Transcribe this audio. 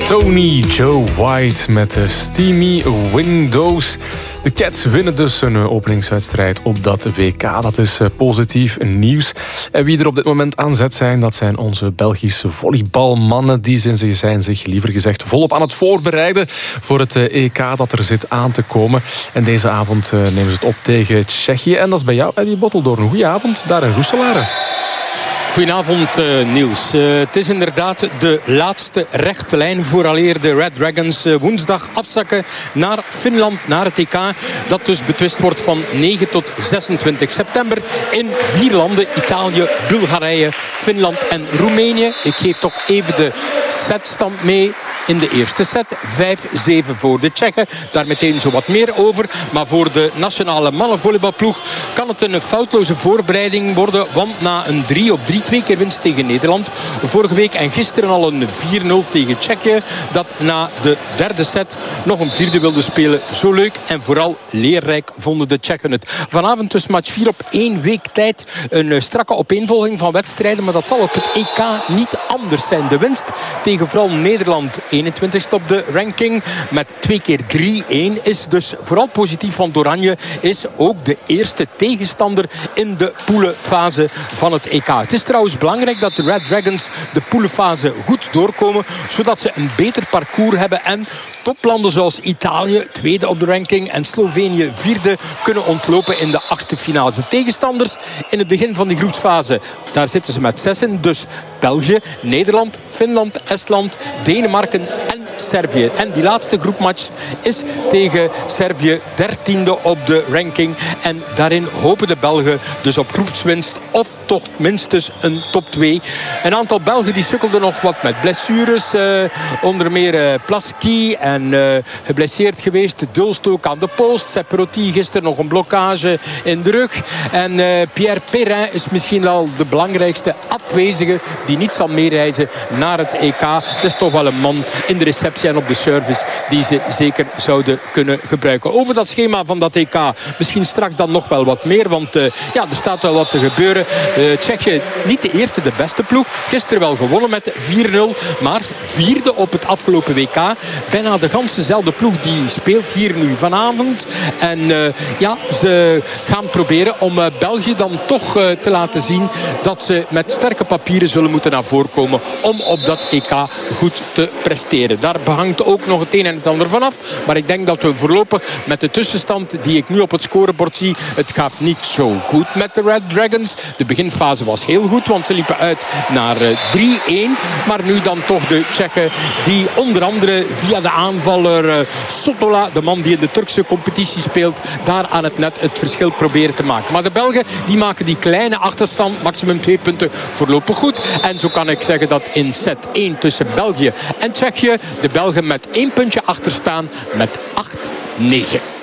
Tony Joe White met de Steamy Windows. De Cats winnen dus een openingswedstrijd op dat WK. Dat is positief nieuws. En wie er op dit moment aan zet zijn, dat zijn onze Belgische volleybalmannen. Die zijn zich liever gezegd volop aan het voorbereiden voor het EK dat er zit aan te komen. En deze avond nemen ze het op tegen Tsjechië. En dat is bij jou, Eddie Botteldoorn. Een goeie avond daar in Roeselare. Goedenavond, Niels. Het is inderdaad de laatste rechte lijn vooraleer de Red Dragons woensdag afzakken naar Finland, naar het EK. Dat dus betwist wordt van 9 tot 26 september in 4 landen. Italië, Bulgarije, Finland en Roemenië. Ik geef toch even de setstand mee. In de eerste set 5-7 voor de Tsjechen. Daar meteen zo wat meer over. Maar voor de nationale mannenvolleybalploeg kan het een foutloze voorbereiding worden. Want na een 3-op-3 2 keer winst tegen Nederland vorige week en gisteren al een 4-0 tegen Tsjechië, dat na de derde set nog een vierde wilde spelen. Zo leuk en vooral leerrijk vonden de Tsjechen het. Vanavond dus match 4 op 1 week tijd. Een strakke opeenvolging van wedstrijden, maar dat zal op het EK niet anders zijn. De winst tegen vooral Nederland, 21ste op de ranking, met 2 keer 3-1 is dus vooral positief, want Oranje is ook de eerste tegenstander in de poelenfase van het EK. Het is trouwens belangrijk dat de Red Dragons de poelenfase goed doorkomen, zodat ze een beter parcours hebben en toplanden zoals Italië, tweede op de ranking, en Slovenië, vierde, kunnen ontlopen in de 8e finale. De tegenstanders in het begin van die groepsfase, daar zitten ze met 6 in. Dus België, Nederland, Finland, Estland, Denemarken en Servië. En die laatste groepmatch is tegen Servië, 13e op de ranking. En daarin hopen de Belgen dus op groepswinst of toch minstens een top 2. Een aantal Belgen die sukkelden nog wat met blessures. Onder meer Plaski en geblesseerd geweest. Dulstook aan de post. Seproti gisteren nog een blokkage in de rug. En Pierre Perrin is misschien wel de belangrijkste afwezige die niet zal meereizen naar het EK. Dat is toch wel een man in de receptie en op de service die ze zeker zouden kunnen gebruiken. Over dat schema van dat EK misschien straks dan nog wel wat meer, want er staat wel wat te gebeuren. Tsjechië niet de eerste, de beste ploeg. Gisteren wel gewonnen met 4-0, maar vierde op het afgelopen WK. Bijna de gansezelfde ploeg die speelt hier nu vanavond. En ze gaan proberen om België dan toch te laten zien dat ze met sterke papieren zullen moeten naar voren komen om op dat EK goed te presteren. Daar hangt ook nog het een en het ander vanaf. Maar ik denk dat we voorlopig met de tussenstand die ik nu op het scorebord zie, het gaat niet zo goed met de Red Dragons. De beginfase was heel goed, want ze liepen uit naar 3-1. Maar nu dan toch de Tsjechen die onder andere via de aanvaller Sotola, de man die in de Turkse competitie speelt, daar aan het net het verschil proberen te maken. Maar de Belgen die maken die kleine achterstand, maximum 2 punten, voorlopig goed. En zo kan ik zeggen dat in set 1 tussen België en Tsjechië de Belgen met 1 puntje achter staan met 8-9.